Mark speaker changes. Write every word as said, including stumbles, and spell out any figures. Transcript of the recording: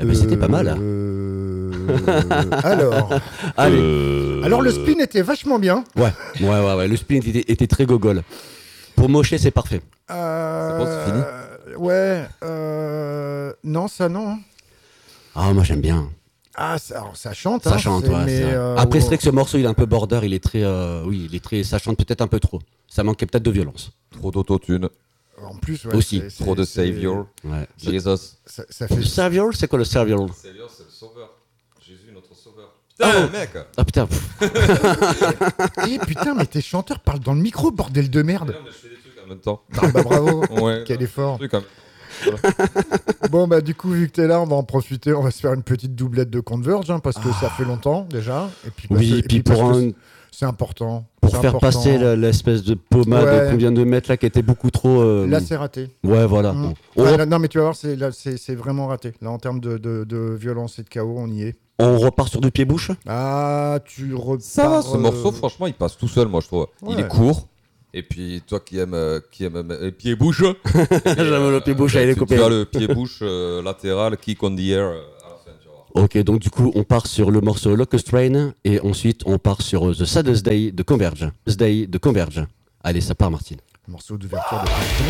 Speaker 1: Eh ben, c'était pas mal. Hein.
Speaker 2: Euh, alors,
Speaker 1: Allez.
Speaker 3: Euh,
Speaker 2: alors le spin était vachement bien.
Speaker 1: Ouais, ouais, ouais, ouais. Le spin était, était très gogol. Pour mocher, c'est parfait.
Speaker 2: Euh,
Speaker 3: C'est bon, c'est fini
Speaker 2: Ouais. euh, Non, ça non.
Speaker 1: Ah, moi j'aime bien.
Speaker 2: Ah, ça, alors, ça chante.
Speaker 1: Ça
Speaker 2: hein,
Speaker 1: chante,
Speaker 2: c'est-
Speaker 1: ouais.
Speaker 2: mais,
Speaker 1: c'est-
Speaker 2: euh,
Speaker 1: Après,
Speaker 2: ouais.
Speaker 1: c'est vrai que ce morceau, il est un peu border, il est très, euh, oui, il est très, ça chante peut-être un peu trop. Ça manquait peut-être de violence.
Speaker 3: Trop d'autotune,
Speaker 2: En plus, ouais,
Speaker 1: Aussi.
Speaker 2: c'est- c'est-
Speaker 3: trop de
Speaker 2: c'est-
Speaker 3: Savior.
Speaker 1: Ouais.
Speaker 3: Jesus.
Speaker 2: Ça, ça fait.
Speaker 1: Le Savior, c'est quoi le Savior?
Speaker 3: Savior, c'est le sauveur. Jésus, notre sauveur.
Speaker 1: Ah,
Speaker 3: Putain, mec.
Speaker 1: Ah putain.
Speaker 2: Eh putain, mais tes chanteurs parlent dans le micro, bordel de merde.
Speaker 3: Non, mais je fais des trucs en même temps.
Speaker 2: Ah bah bravo.
Speaker 3: Ouais.
Speaker 2: Quel effort.
Speaker 3: Truc en-
Speaker 2: Bon bah du coup vu que t'es là, on va en profiter, on va se faire une petite doublette de Converge hein, parce que ça fait longtemps déjà. Et puis parce que-
Speaker 1: Oui,
Speaker 2: et
Speaker 1: et puis
Speaker 2: parce
Speaker 1: pour,
Speaker 2: que
Speaker 1: un-
Speaker 2: c'est important.
Speaker 1: pour
Speaker 2: c'est
Speaker 1: faire
Speaker 2: important.
Speaker 1: passer la- l'espèce de pommade
Speaker 2: Ouais.
Speaker 1: qu'on vient de mettre là, qui était beaucoup trop. euh,
Speaker 2: Là c'est raté.
Speaker 1: Ouais, voilà.
Speaker 2: Mm.
Speaker 1: Bon. On,
Speaker 2: Ouais,
Speaker 1: re-
Speaker 2: là, non mais tu vas voir, c'est là, c'est c'est vraiment raté. Là en termes de, de, de violence et de chaos, on y est.
Speaker 1: on repart sur du pied-bouche.
Speaker 2: Ah tu repars.
Speaker 3: Ça va, ce
Speaker 2: euh,
Speaker 3: morceau, franchement, il passe tout seul, moi, je trouve. Il
Speaker 2: Ouais.
Speaker 3: est court. Et puis, toi qui aimes, euh, qui aime euh, pied-bouche.
Speaker 1: J'aime le pied-bouche, allez, les
Speaker 3: tu,
Speaker 1: copains.
Speaker 3: tu as le pied-bouche euh, latéral, kick on the air euh, à la fin, tu vois.
Speaker 1: Ok, donc du coup, on part sur le morceau Locust Train et ensuite on part sur euh, The Saddest Day de Converge. Saddest Day de Converge. Allez, ça part, Martine.
Speaker 2: Morceau d'ouverture de Prince.